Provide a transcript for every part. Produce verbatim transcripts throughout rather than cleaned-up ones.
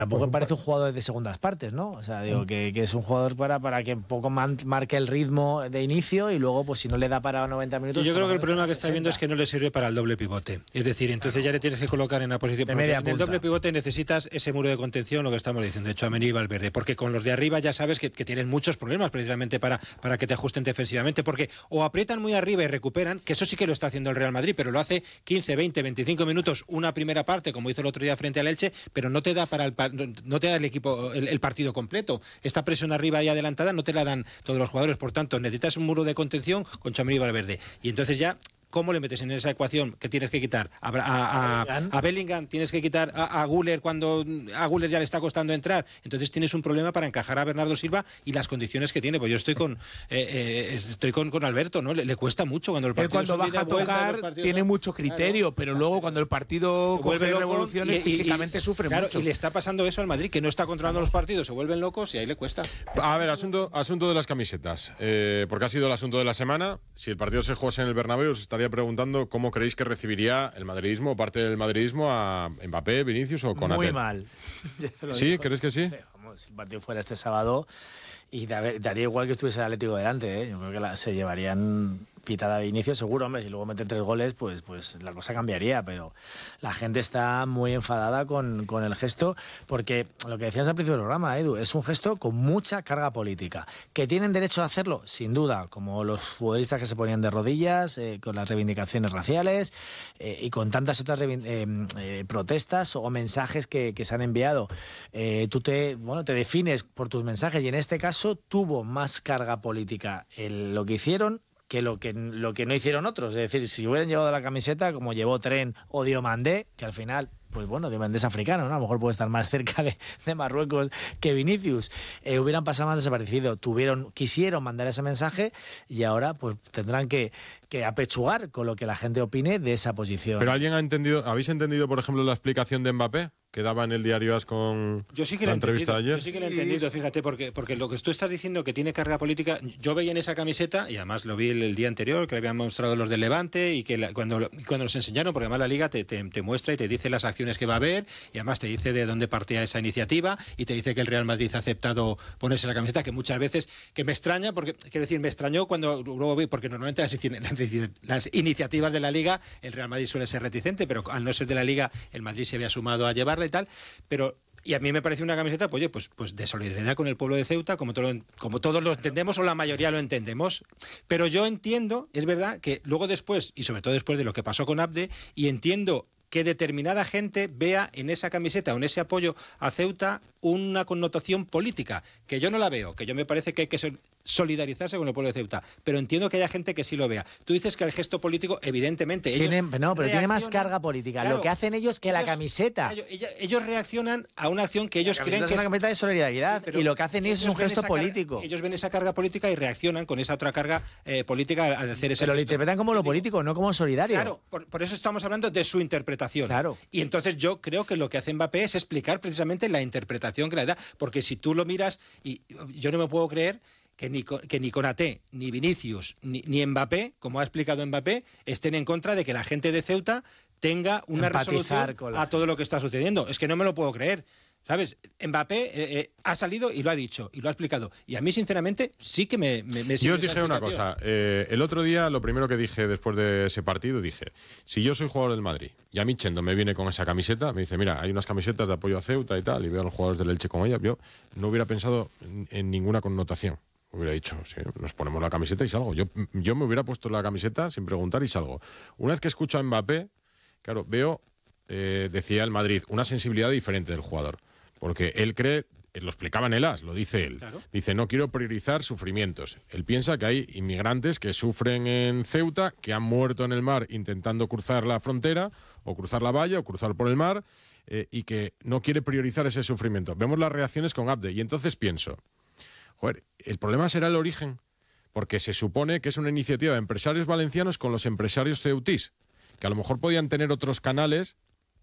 Tampoco me parece un jugador de segundas partes, ¿no? O sea, digo que, que es un jugador para, para que un poco man, marque el ritmo de inicio y luego, pues si no le da para noventa minutos... Y yo creo que el problema que está viendo es que no le sirve para el doble pivote. Es decir, entonces claro, ya le tienes que colocar en la posición... De media en el doble pivote necesitas ese muro de contención, lo que estamos diciendo, de Tchouaméni y Valverde, porque con los de arriba ya sabes que, que tienen muchos problemas precisamente para, para que te ajusten defensivamente, porque o aprietan muy arriba y recuperan, que eso sí que lo está haciendo el Real Madrid, pero lo hace quince, veinte, veinticinco minutos una primera parte, como hizo el otro día frente al Elche, pero no te da para el no te da el equipo el, el partido completo. Esta presión arriba y adelantada no te la dan todos los jugadores, por tanto necesitas un muro de contención con Tchouaméni y Valverde, y entonces ya ¿cómo le metes en esa ecuación que tienes que quitar? A, a, a, a Bellingham, tienes que quitar a, a Güler cuando a Güler ya le está costando entrar. Entonces tienes un problema para encajar a Bernardo Silva y las condiciones que tiene. Pues yo estoy con eh, eh, estoy con, con Alberto, ¿no? Le, le cuesta mucho cuando el partido... Él cuando baja a tocar tiene mucho criterio, claro, pero luego cuando el partido se coge revoluciones, y, físicamente y, sufre claro, mucho. Y le está pasando eso al Madrid, que no está controlando los partidos, se vuelven locos y ahí le cuesta. A ver, asunto, asunto de las camisetas. Eh, porque ha sido el asunto de la semana. Si el partido se jugase en el Bernabéu, os estaría preguntando cómo ¿cómo creéis que recibiría el madridismo o parte del madridismo a Mbappé, Vinicius o Konaté? Muy mal. ¿Sí? Dijo. ¿Crees que sí? Vamos, si el partido fuera este sábado y daría igual que estuviese el Atlético delante, ¿eh? Yo creo que la, se llevarían pitada de inicio, seguro, hombre, si luego meten tres goles, pues, pues la cosa cambiaría, pero la gente está muy enfadada con, con el gesto, porque lo que decías al principio del programa, Edu, es un gesto con mucha carga política. ¿Que tienen derecho a hacerlo? Sin duda, como los futbolistas que se ponían de rodillas, eh, con las reivindicaciones raciales eh, y con tantas otras eh, eh, protestas o mensajes que, que se han enviado. Eh, tú te, bueno, te defines por tus mensajes y en este caso tuvo más carga política el, lo que hicieron que lo que lo que no hicieron otros. Es decir, si hubieran llevado la camiseta como llevó Tren o Diomandé, que al final, pues bueno, Diomandé es africano, ¿no? A lo mejor puede estar más cerca de, de Marruecos que Vinicius, eh, hubieran pasado más desaparecido. Tuvieron, quisieron mandar ese mensaje y ahora pues tendrán que, que apechugar con lo que la gente opine de esa posición. Pero alguien ha entendido, ¿habéis entendido, por ejemplo, la explicación de Mbappé? Que daba en el diario AS con yo sí que la la entrevista de ayer. Yo sí que lo he entendido, fíjate, porque, porque lo que tú estás diciendo que tiene carga política, yo veía en esa camiseta, y además lo vi el, el día anterior, que le habían mostrado los del Levante, y que la, cuando, cuando los enseñaron, porque además la Liga te, te, te muestra y te dice las acciones que va a haber, y además te dice de dónde partía esa iniciativa, y te dice que el Real Madrid ha aceptado ponerse la camiseta, que muchas veces, que me extraña, porque quiero decir, me extrañó cuando luego vi, porque normalmente las, las, las iniciativas de la Liga, el Real Madrid suele ser reticente, pero al no ser de la Liga, el Madrid se había sumado a llevarla y tal, pero y a mí me parece una camiseta, pues, oye, pues, pues de solidaridad con el pueblo de Ceuta, como, todo, como todos lo entendemos o la mayoría lo entendemos. Pero yo entiendo, es verdad, que luego después, y sobre todo después de lo que pasó con Abde, y entiendo que determinada gente vea en esa camiseta o en ese apoyo a Ceuta una connotación política, que yo no la veo, que yo me parece que hay que ser, solidarizarse con el pueblo de Ceuta, pero entiendo que haya gente que sí lo vea. Tú dices que el gesto político, evidentemente... Ellos Tienen, no, pero tiene más carga política. Claro, lo que hacen ellos que ellos, la camiseta... Ellos, ellos reaccionan a una acción que ellos creen que es una camiseta de solidaridad, sí, y lo que hacen ellos es un gesto político. Carga, ellos ven esa carga política y reaccionan con esa otra carga eh, política al hacer ese Pero gesto. lo interpretan como lo político, no como solidario. Claro, por, por eso estamos hablando de su interpretación. Claro. Y entonces yo creo que lo que hace Mbappé es explicar precisamente la interpretación que le da, porque si tú lo miras, y yo no me puedo creer que ni, que ni Konaté, ni Vinicius, ni, ni Mbappé, como ha explicado Mbappé, estén en contra de que la gente de Ceuta tenga una Empatizar resolución la... a todo lo que está sucediendo. Es que no me lo puedo creer. ¿Sabes? Mbappé eh, eh, ha salido y lo ha dicho, y lo ha explicado. Y a mí, sinceramente, sí que me... me, me yo os dije una cosa. Eh, el otro día, lo primero que dije después de ese partido, dije, si yo soy jugador del Madrid y a mí Chendo me viene con esa camiseta, me dice, mira, hay unas camisetas de apoyo a Ceuta y tal, y veo a los jugadores del Elche con ella, yo no hubiera pensado en, en ninguna connotación. Hubiera dicho, sí, nos ponemos la camiseta y salgo. Yo, yo me hubiera puesto la camiseta sin preguntar y salgo. Una vez que escucho a Mbappé, claro, veo, eh, decía el Madrid, una sensibilidad diferente del jugador. Porque él cree, lo explicaba en el AS, lo dice él. Claro. Dice, no quiero priorizar sufrimientos. Él piensa que hay inmigrantes que sufren en Ceuta, que han muerto en el mar intentando cruzar la frontera, o cruzar la valla, o cruzar por el mar, eh, y que no quiere priorizar ese sufrimiento. Vemos las reacciones con Abde, y entonces pienso, joder, el problema será el origen, porque se supone que es una iniciativa de empresarios valencianos con los empresarios ceutís, que a lo mejor podían tener otros canales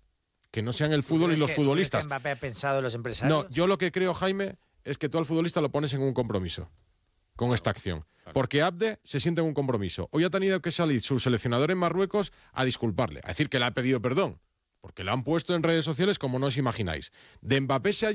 que no sean el fútbol y los que, futbolistas. ¿tú crees que Mbappé ha pensado en los empresarios? No, yo lo que creo, Jaime, es que tú al futbolista lo pones en un compromiso con esta acción. Porque Abde se siente en un compromiso. Hoy ha tenido que salir su seleccionador en Marruecos a disculparle, a decir que le ha pedido perdón, porque lo han puesto en redes sociales como no os imagináis. De Mbappé se ha